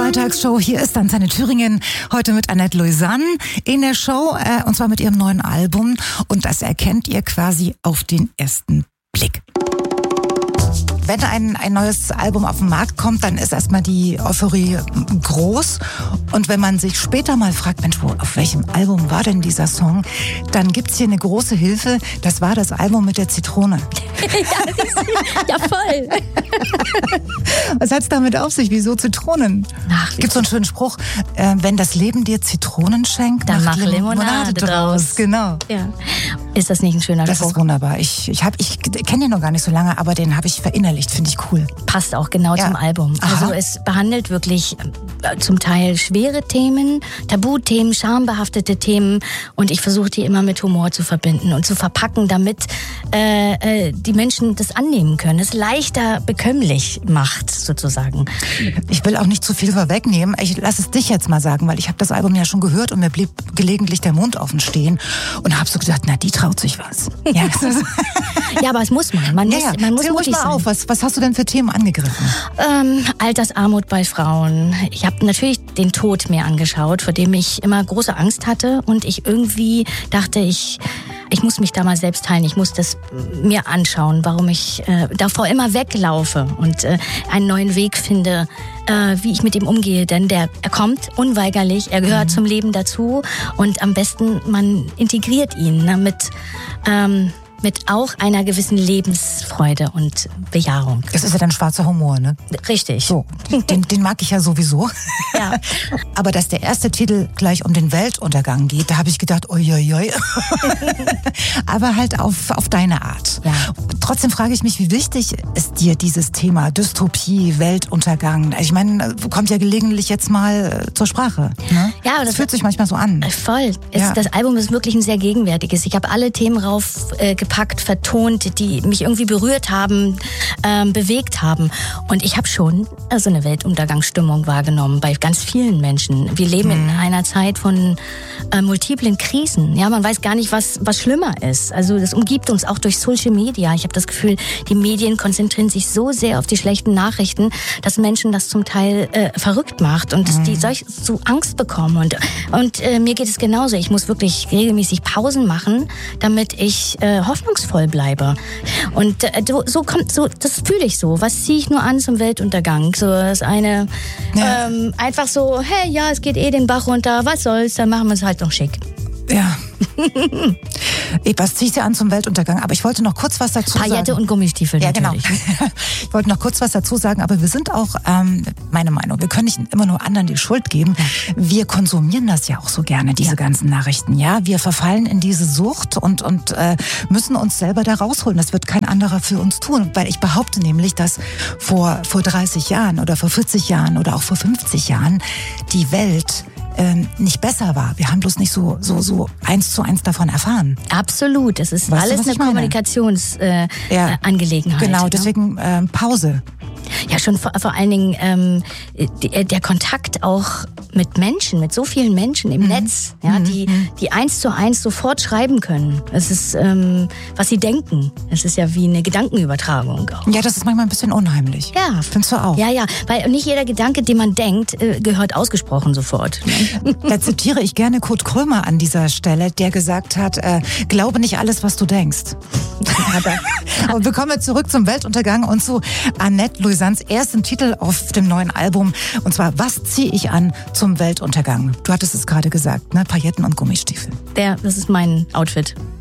Freitagsshow. Hier ist Antenne Thüringen. Heute mit Annette Lausanne in der Show. Und zwar mit ihrem neuen Album. Und das erkennt ihr quasi auf den ersten Blick. Wenn ein neues Album auf den Markt kommt, dann ist erstmal die Euphorie groß. Und wenn man sich später mal fragt, Mensch, auf welchem Album war denn dieser Song? Dann gibt's hier eine große Hilfe. Das war das Album mit der Zitrone. Ja, voll. Was hat's damit auf sich? Wieso Zitronen? Gibt's so einen schönen Spruch, wenn das Leben dir Zitronen schenkt, dann mach Limonade draus. Genau. Ja. Ist das nicht ein schöner Spruch? Das ist wunderbar. Ich kenne den noch gar nicht so lange, aber den habe ich verinnerlicht. Finde ich cool. Passt auch genau zum Album. Aha. Also es behandelt wirklich zum Teil schwere Themen, Tabuthemen, schambehaftete Themen und ich versuche die immer mit Humor zu verbinden und zu verpacken, damit die Menschen das annehmen können, es leichter bekömmlich macht sozusagen. Ich will auch nicht zu viel vorwegnehmen. Ich lasse es dich jetzt mal sagen, weil ich habe das Album ja schon gehört und mir blieb gelegentlich der Mund offen stehen und habe so gedacht, na, die traut sich was. Ja, ja, aber es muss man. Man muss Zähl ruhig mal auf. Was hast du denn für Themen angegriffen? Altersarmut bei Frauen. Ich habe natürlich den Tod mir angeschaut, vor dem ich immer große Angst hatte und ich irgendwie dachte, ich muss mich da mal selbst heilen. Ich muss das mir anschauen, warum ich davor immer weglaufe und einen neuen Weg finde, wie ich mit ihm umgehe. Denn er kommt unweigerlich, er gehört zum Leben dazu und am besten man integriert ihn mit auch einer gewissen Lebensfreude und Bejahung. Das ist ja dann schwarzer Humor, ne? Richtig. So, den mag ich ja sowieso. Ja. Aber dass der erste Titel gleich um den Weltuntergang geht, da habe ich gedacht, uiuiui. Aber halt auf deine Art. Ja. Trotzdem frage ich mich, wie wichtig ist dir dieses Thema Dystopie, Weltuntergang? Ich meine, kommt ja gelegentlich jetzt mal zur Sprache. Ne? Ja, das fühlt sich manchmal so an. Voll. Ja. Das Album ist wirklich ein sehr gegenwärtiges. Ich habe alle Themen gepackt, vertont, die mich irgendwie berührt haben, bewegt haben. Und ich habe schon so eine Weltuntergangsstimmung wahrgenommen bei ganz vielen Menschen. Wir leben in einer Zeit von multiplen Krisen. Ja, man weiß gar nicht, was schlimmer ist. Also das umgibt uns auch durch Social Media. Ich habe das Gefühl, die Medien konzentrieren sich so sehr auf die schlechten Nachrichten, dass Menschen das zum Teil verrückt macht und dass die so Angst bekommen. Und mir geht es genauso. Ich muss wirklich regelmäßig Pausen machen, damit ich hoffnungsvoll bleibe. Und das fühle ich so. Was ziehe ich nur an zum Weltuntergang? So das eine, einfach so, hey, ja, es geht den Bach runter, was soll's, dann machen wir es halt noch schick. Ja. Was ziehst du an zum Weltuntergang? Aber ich wollte noch kurz was dazu sagen. Paillette und Gummistiefel natürlich. Ja, genau. Ich wollte noch kurz was dazu sagen, aber wir sind auch, meine Meinung, wir können nicht immer nur anderen die Schuld geben. Wir konsumieren das ja auch so gerne, diese ganzen Nachrichten. Ja, wir verfallen in diese Sucht und müssen uns selber da rausholen. Das wird kein anderer für uns tun. Weil ich behaupte nämlich, dass vor 30 Jahren oder vor 40 Jahren oder auch vor 50 Jahren die Welt nicht besser war. Wir haben bloß nicht so 1:1 davon erfahren. Absolut. Es ist alles eine Kommunikationsangelegenheit. Genau, deswegen Pause. Ja, schon vor allen Dingen der Kontakt auch mit Menschen, mit so vielen Menschen im Netz, ja, die 1:1 sofort schreiben können. Es ist, was sie denken. Es ist ja wie eine Gedankenübertragung auch. Ja, das ist manchmal ein bisschen unheimlich. Ja. Findest du auch? Ja, weil nicht jeder Gedanke, den man denkt, gehört ausgesprochen sofort. Da zitiere ich gerne Kurt Krömer an dieser Stelle, der gesagt hat, glaube nicht alles, was du denkst. Und wir kommen zurück zum Weltuntergang und zu Annette Lausannes ersten Titel auf dem neuen Album. Und zwar, was ziehe ich an zum Weltuntergang? Du hattest es gerade gesagt, ne? Pailletten und Gummistiefel. Das ist mein Outfit.